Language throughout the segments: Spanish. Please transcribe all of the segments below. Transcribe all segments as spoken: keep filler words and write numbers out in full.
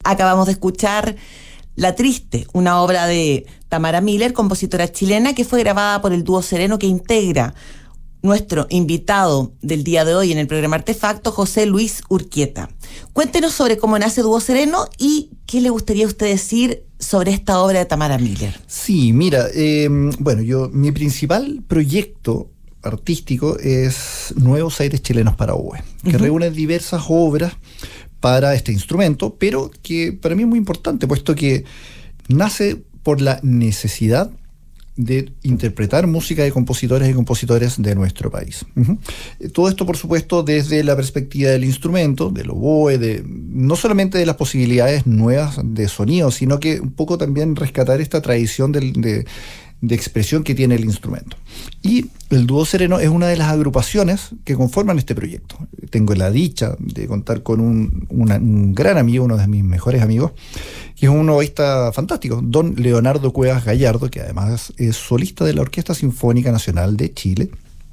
Acabamos de escuchar La Triste, una obra de Tamara Miller, compositora chilena, que fue grabada por el dúo Sereno, que integra nuestro invitado del día de hoy en el programa Artefacto, José Luis Urquieta. Cuéntenos sobre cómo nace Dúo Sereno y qué le gustaría a usted decir sobre esta obra de Tamara Miller. Sí, mira, eh, bueno, yo mi principal proyecto artístico es Nuevos Aires Chilenos para Oboe, que uh-huh. reúne diversas obras para este instrumento, pero que para mí es muy importante, puesto que nace por la necesidad de interpretar música de compositores y compositores de nuestro país. Uh-huh. Todo esto, por supuesto, desde la perspectiva del instrumento, del oboe, de, no solamente de las posibilidades nuevas de sonido, sino que un poco también rescatar esta tradición del, de, de expresión que tiene el instrumento. Y el Dúo Sereno es una de las agrupaciones que conforman este proyecto. Tengo la dicha de contar con un, una, un gran amigo, uno de mis mejores amigos, que es un oboísta fantástico, don Leonardo Cuevas Gallardo, que además es solista de la Orquesta Sinfónica Nacional de Chile.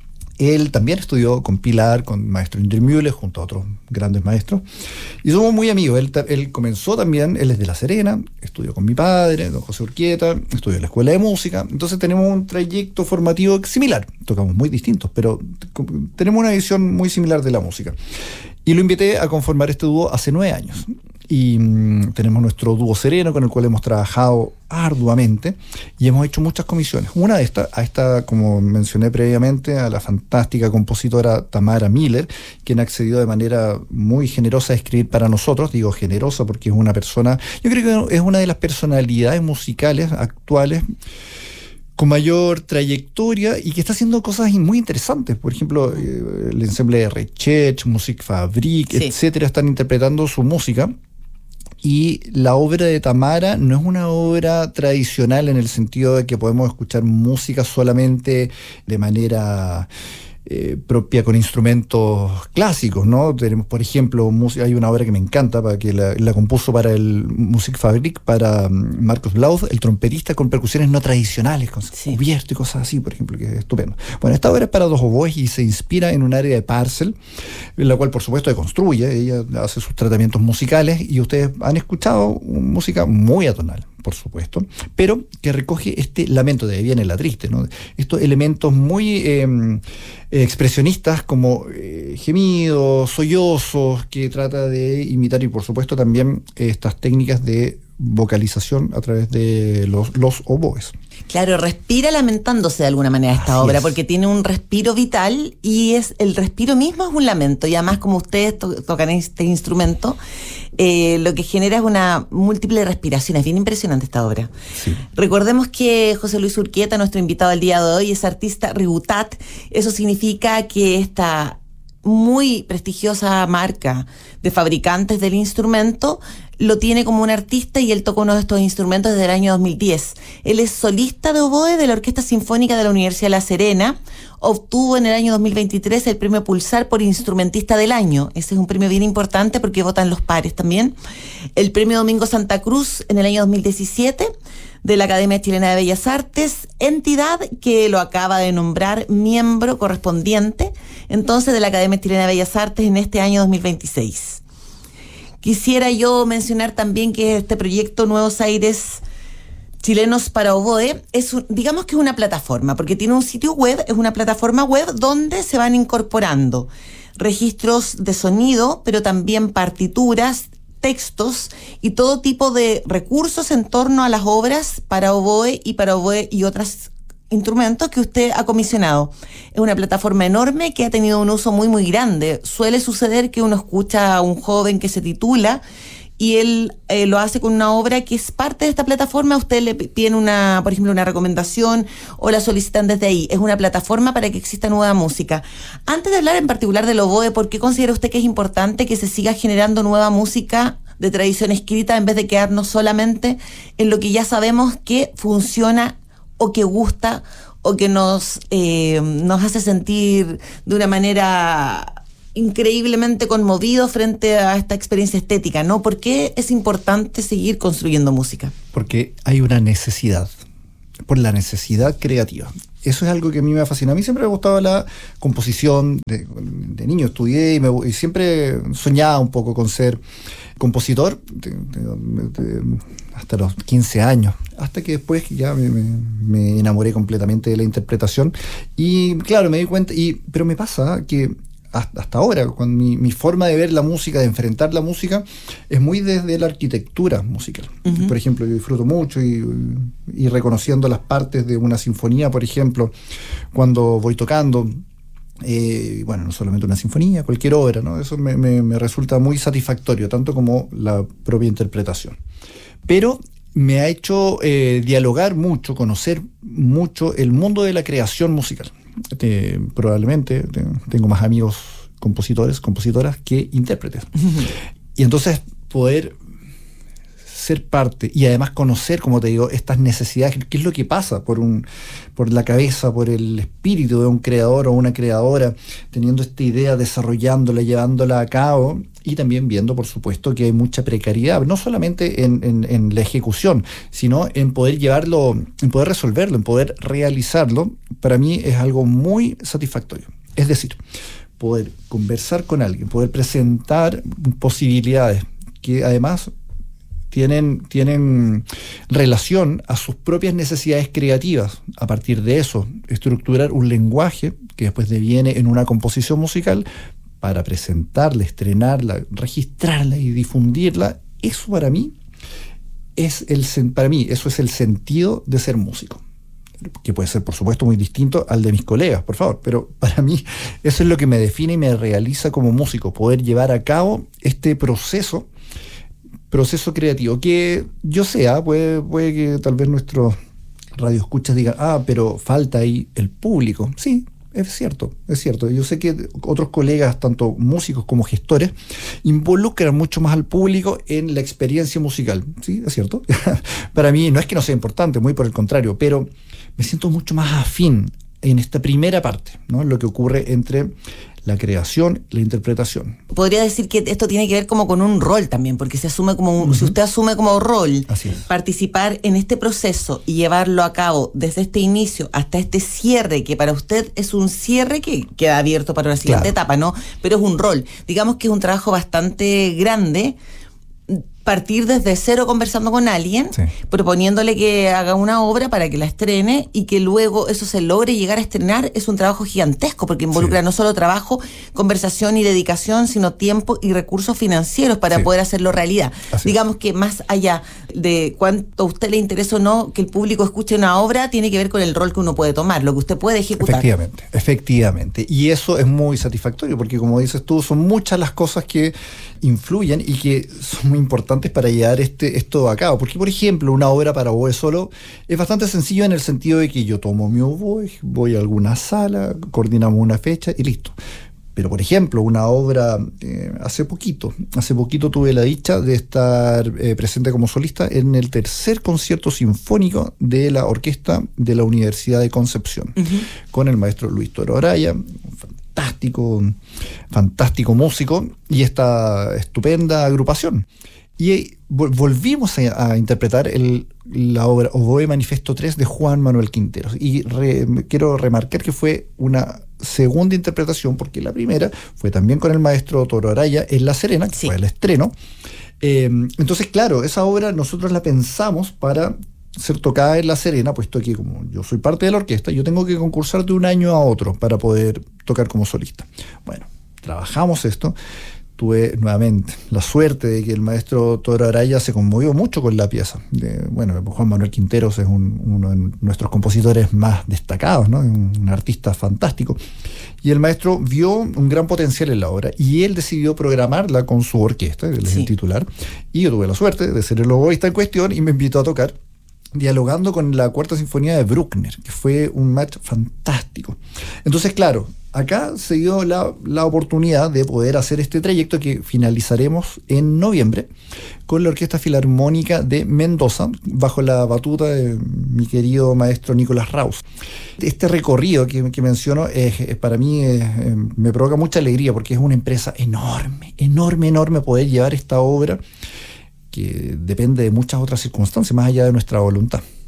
Él también estudió con Pilar, con maestro Indremühle, junto a otros grandes maestros, y somos muy amigos. Él, él comenzó también, él es de La Serena, estudió con mi padre, don José Urquieta, estudió en la Escuela de Música, entonces tenemos un trayecto formativo similar, tocamos muy distintos, pero tenemos una visión muy similar de la música. Y lo invité a conformar este dúo hace nueve años. Y mmm, tenemos nuestro Dúo Sereno, con el cual hemos trabajado arduamente y hemos hecho muchas comisiones. Una de estas, a esta, como mencioné previamente, a la fantástica compositora Tamara Miller, quien ha accedido de manera muy generosa a escribir para nosotros. Digo generosa porque es una persona, yo creo que es una de las personalidades musicales actuales con mayor trayectoria y que está haciendo cosas muy interesantes. Por ejemplo, eh, el ensemble de Recherche, Musikfabrik, sí. etcétera, están interpretando su música. Y la obra de Tamara no es una obra tradicional en el sentido de que podemos escuchar música solamente de manera eh, propia con instrumentos clásicos, ¿no? Tenemos, por ejemplo, música, hay una obra que me encanta, para que la, la compuso para el Musikfabrik, para Marcus Blauth, el trompetista, con percusiones no tradicionales, con sí. cubierto y cosas así, por ejemplo, que es estupendo. Bueno, esta obra es para dos oboes y se inspira en un área de Parcel, en la cual, por supuesto, construye, ella hace sus tratamientos musicales, y ustedes han escuchado música muy atonal, por supuesto, pero que recoge este lamento, de ahí viene la triste, ¿no? Estos elementos muy eh, expresionistas como eh, gemidos, sollozos, que trata de imitar, y por supuesto también eh, estas técnicas de vocalización a través de los, los oboes. Claro, respira lamentándose de alguna manera esta Así obra, es. Porque tiene un respiro vital, y es el respiro mismo es un lamento, y además como ustedes to- tocan este instrumento, eh, lo que genera es una múltiple respiración. Es bien impresionante esta obra. Sí. Recordemos que José Luis Urquieta, nuestro invitado del día de hoy, es artista Ributat. Eso significa que esta muy prestigiosa marca de fabricantes del instrumento lo tiene como un artista, y él tocó uno de estos instrumentos desde el año dos mil diez. Él es solista de oboe de la Orquesta Sinfónica de la Universidad de La Serena. Obtuvo en el año dos mil veintitrés el premio Pulsar por Instrumentista del Año. Ese es un premio bien importante porque votan los pares también. El premio Domingo Santa Cruz en el año dos mil diecisiete de la Academia Chilena de Bellas Artes, entidad que lo acaba de nombrar miembro correspondiente entonces de la Academia Chilena de Bellas Artes en este año dos mil veintiséis. Quisiera yo mencionar también que este proyecto Nuevos Aires Chilenos para Oboe es, un, digamos que es una plataforma, porque tiene un sitio web, es una plataforma web donde se van incorporando registros de sonido, pero también partituras, textos y todo tipo de recursos en torno a las obras para oboe y para oboe y otros instrumentos que usted ha comisionado. Es una plataforma enorme que ha tenido un uso muy muy grande. Suele suceder que uno escucha a un joven que se titula y él eh, lo hace con una obra que es parte de esta plataforma. Usted le piden una, por ejemplo, una recomendación o la solicitan desde ahí. Es una plataforma para que exista nueva música. Antes de hablar en particular del oboe, ¿por qué considera usted que es importante que se siga generando nueva música de tradición escrita en vez de quedarnos solamente en lo que ya sabemos que funciona o que gusta o que nos, eh, nos hace sentir de una manera increíblemente conmovido frente a esta experiencia estética, ¿no? ¿Por qué es importante seguir construyendo música? Porque hay una necesidad. por la necesidad creativa. Eso es algo que a mí me fascina. A mí siempre me gustaba la composición. De, de niño estudié y, me, y siempre soñaba un poco con ser compositor de, de, de, hasta los quince años, hasta que después ya me, me, me enamoré completamente de la interpretación. Y claro, me di cuenta, y, pero me pasa que hasta, hasta ahora, cuando mi, mi forma de ver la música, de enfrentar la música, es muy desde la arquitectura musical. Uh-huh. Por ejemplo, yo disfruto mucho y, y reconociendo las partes de una sinfonía, por ejemplo, cuando voy tocando, eh, bueno, no solamente una sinfonía, cualquier obra, ¿no? Eso me, me, me resulta muy satisfactorio, tanto como la propia interpretación. Pero me ha hecho eh, dialogar mucho, conocer mucho el mundo de la creación musical. Eh, probablemente te, tengo más amigos compositores, compositoras que intérpretes. Uh-huh. Y entonces poder ser parte y además conocer, como te digo, estas necesidades, qué es lo que pasa por un por la cabeza, por el espíritu de un creador o una creadora, teniendo esta idea, desarrollándola, llevándola a cabo, y también viendo, por supuesto, que hay mucha precariedad, no solamente en, en, en la ejecución, sino en poder llevarlo, en poder resolverlo, en poder realizarlo. Para mí es algo muy satisfactorio. Es decir, poder conversar con alguien, poder presentar posibilidades que además tienen, tienen relación a sus propias necesidades creativas. A partir de eso, estructurar un lenguaje que después deviene en una composición musical para presentarla, estrenarla, registrarla y difundirla. Eso para mí es el para mí eso es el sentido de ser músico, que puede ser, por supuesto, muy distinto al de mis colegas, por favor, pero para mí eso es lo que me define y me realiza como músico, poder llevar a cabo este proceso proceso creativo, que yo sé, ¿eh? puede, puede que tal vez nuestros radioescuchas digan, ah, pero falta ahí el público. Sí, es cierto, es cierto. Yo sé que otros colegas, tanto músicos como gestores, involucran mucho más al público en la experiencia musical. Sí, es cierto. Para mí no es que no sea importante, muy por el contrario, pero me siento mucho más afín en esta primera parte, ¿no? Lo que ocurre entre la creación y la interpretación. Podría decir que esto tiene que ver como con un rol también, porque se asume como un, uh-huh. si usted asume como rol participar en este proceso y llevarlo a cabo desde este inicio hasta este cierre, que para usted es un cierre que queda abierto para una siguiente claro. etapa, ¿no? Pero es un rol. Digamos que es un trabajo bastante grande, partir desde cero conversando con alguien, sí. proponiéndole que haga una obra para que la estrene y que luego eso se logre llegar a estrenar, es un trabajo gigantesco porque involucra sí. no solo trabajo, conversación y dedicación, sino tiempo y recursos financieros para sí. poder hacerlo realidad. Así Digamos es. que más allá de cuánto a usted le interesa o no que el público escuche una obra, tiene que ver con el rol que uno puede tomar, lo que usted puede ejecutar. Efectivamente, efectivamente. Y eso es muy satisfactorio porque, como dices tú, son muchas las cosas que influyen y que son muy importantes para llevar este, esto a cabo. Porque, por ejemplo, una obra para oboe solo es bastante sencillo en el sentido de que yo tomo mi oboe, voy a alguna sala, coordinamos una fecha y listo. Pero, por ejemplo, una obra, eh, hace poquito, hace poquito tuve la dicha de estar eh, presente como solista en el tercer concierto sinfónico de la orquesta de la Universidad de Concepción, uh-huh. con el maestro Luis Toro Araya, fantástico, fantástico músico, y esta estupenda agrupación. Y volvimos a, a interpretar el, la obra Oboe Manifesto tres de Juan Manuel Quinteros. Y re, quiero remarcar que fue una segunda interpretación, porque la primera fue también con el maestro Toro Araya en La Serena, que sí. fue el estreno. Eh, entonces, claro, esa obra nosotros la pensamos para ser tocada en La Serena, puesto que como yo soy parte de la orquesta, yo tengo que concursar de un año a otro para poder tocar como solista. Bueno, trabajamos esto. Tuve nuevamente la suerte de que el maestro Toro Araya se conmovió mucho con la pieza. De, bueno, Juan Manuel Quinteros es un, uno de nuestros compositores más destacados, ¿no? Un artista fantástico. Y el maestro vio un gran potencial en la obra y él decidió programarla con su orquesta, él es sí. el titular. Y yo tuve la suerte de ser el oboísta en cuestión y me invitó a tocar, dialogando con la Cuarta Sinfonía de Bruckner, que fue un match fantástico. Entonces, claro, acá se dio la, la oportunidad de poder hacer este trayecto que finalizaremos en noviembre con la Orquesta Filarmónica de Mendoza, bajo la batuta de mi querido maestro Nicolás Raus. Este recorrido que, que menciono es, es para mí es, eh, me provoca mucha alegría porque es una empresa enorme, enorme, enorme poder llevar esta obra que depende de muchas otras circunstancias, más allá de nuestra voluntad.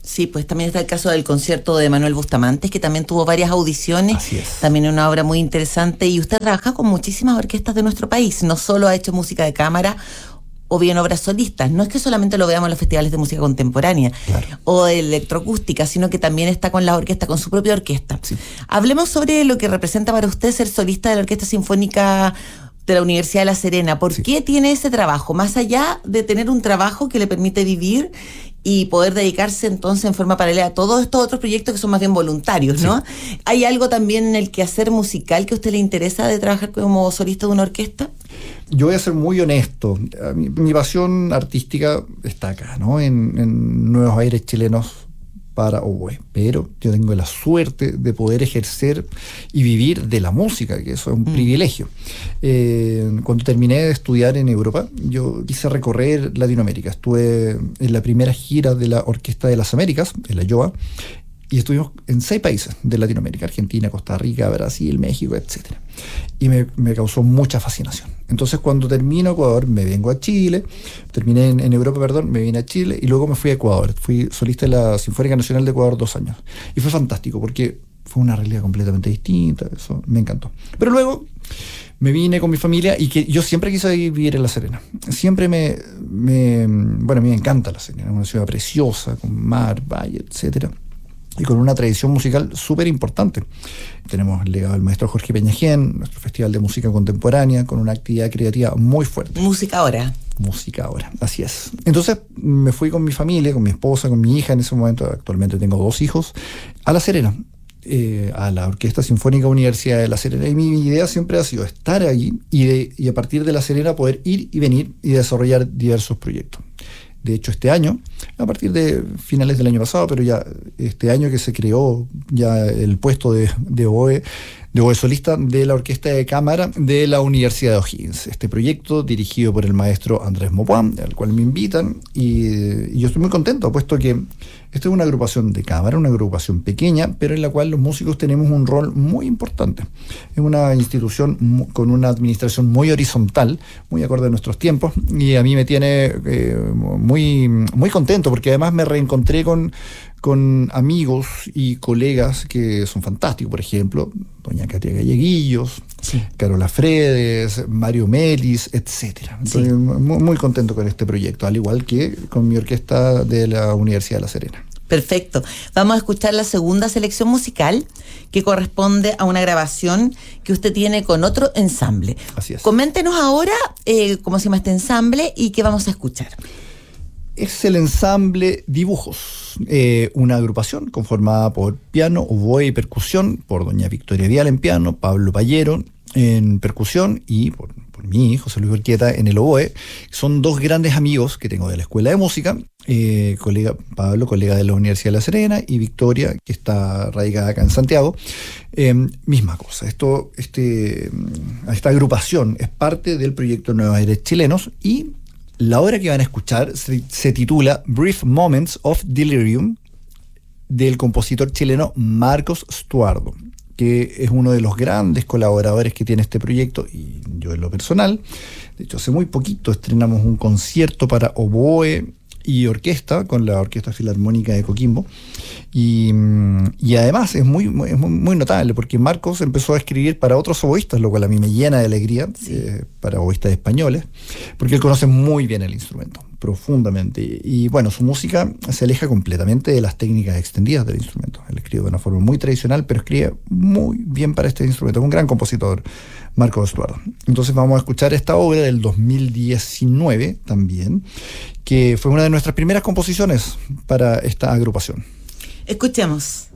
Sí, pues también está el caso del concierto de Manuel Bustamante, que también tuvo varias audiciones. Así es. También una obra muy interesante. Y usted trabaja con muchísimas orquestas de nuestro país. No solo ha hecho música de cámara o bien obras solistas. No es que solamente lo veamos en los festivales de música contemporánea, claro, o de electroacústica, sino que también está con la orquesta, con su propia orquesta. Sí. Hablemos sobre lo que representa para usted ser solista de la Orquesta Sinfónica de la Universidad de La Serena. ¿Por sí. qué tiene ese trabajo? Más allá de tener un trabajo que le permite vivir y poder dedicarse entonces en forma paralela a todos estos otros proyectos que son más bien voluntarios, ¿no? Sí. ¿Hay algo también en el quehacer musical que a usted le interesa de trabajar como solista de una orquesta? Yo voy a ser muy honesto. Mi, mi pasión artística está acá, ¿no? En, en Nuevos Aires Chilenos para oboe, pero yo tengo la suerte de poder ejercer y vivir de la música, que eso es un mm. privilegio. Eh, cuando terminé de estudiar en Europa, yo quise recorrer Latinoamérica. Estuve en la primera gira de la Orquesta de las Américas, en la YOA, y estuvimos en seis países de Latinoamérica: Argentina, Costa Rica, Brasil, México, etcétera. Y me, me causó mucha fascinación. Entonces, cuando termino Ecuador, me vengo a Chile. Terminé en, en Europa, perdón, me vine a Chile y luego me fui a Ecuador. Fui solista de la Sinfónica Nacional de Ecuador dos años. Y fue fantástico porque fue una realidad completamente distinta. Eso me encantó. Pero luego me vine con mi familia, y que yo siempre quise vivir en La Serena. Siempre me, me bueno, a mí me encanta La Serena. Es una ciudad preciosa, con mar, valle, etcétera, y con una tradición musical súper importante. Tenemos el legado del maestro Jorge Peñajén, nuestro festival de música contemporánea, con una actividad creativa muy fuerte. Música ahora. Música ahora, así es. Entonces me fui con mi familia, con mi esposa, con mi hija en ese momento. Actualmente tengo dos hijos, a La Serena, eh, a la Orquesta Sinfónica Universidad de La Serena. Y mi idea siempre ha sido estar ahí y, de, y a partir de La Serena poder ir y venir y desarrollar diversos proyectos. De hecho, este año, a partir de finales del año pasado, pero ya este año que se creó ya el puesto de, de oboe, de oboe solista de la Orquesta de Cámara de la Universidad de O'Higgins. Este proyecto dirigido por el maestro Andrés Mopuán, al cual me invitan, y, y yo estoy muy contento, puesto que esta es una agrupación de cámara, una agrupación pequeña, pero en la cual los músicos tenemos un rol muy importante. Es una institución con una administración muy horizontal, muy acorde a nuestros tiempos, y a mí me tiene eh, muy, muy contento, porque además me reencontré con, con amigos y colegas que son fantásticos. Por ejemplo, doña Katia Galleguillos, sí. Carola Fredes, Mario Melis, etcétera. Estoy sí. muy, muy contento con este proyecto, al igual que con mi orquesta de la Universidad de La Serena. Perfecto. Vamos a escuchar la segunda selección musical, que corresponde a una grabación que usted tiene con otro ensamble. Así es. Coméntenos ahora eh, cómo se llama este ensamble y qué vamos a escuchar. Es el ensamble Dibujos, eh, una agrupación conformada por piano, oboe y percusión, por doña Victoria Vial en piano, Pablo Pallero en percusión y por, por mí, José Luis Urquieta, en el oboe. Son dos grandes amigos que tengo de la Escuela de Música, eh, colega Pablo, colega de la Universidad de La Serena, y Victoria, que está radicada acá en Santiago. Eh, misma cosa, esto, este, esta agrupación es parte del proyecto Nuevos Aires Chilenos, y la obra que van a escuchar se, se titula Brief Moments of Delirium, del compositor chileno Marcos Stuardo, que es uno de los grandes colaboradores que tiene este proyecto, y yo en lo personal. De hecho, hace muy poquito estrenamos un concierto para oboe y orquesta con la Orquesta Filarmónica de Coquimbo, y, y además es muy, muy, muy notable porque Marcos empezó a escribir para otros oboístas, lo cual a mí me llena de alegría, sí. eh, para oboístas españoles, porque él conoce muy bien el instrumento, profundamente, y bueno, su música se aleja completamente de las técnicas extendidas del instrumento. Él escribe de una forma muy tradicional, pero escribe muy bien para este instrumento. Es un gran compositor, Marcos Estuardo. Entonces vamos a escuchar esta obra del dos mil diecinueve también, que fue una de nuestras primeras composiciones para esta agrupación. Escuchemos.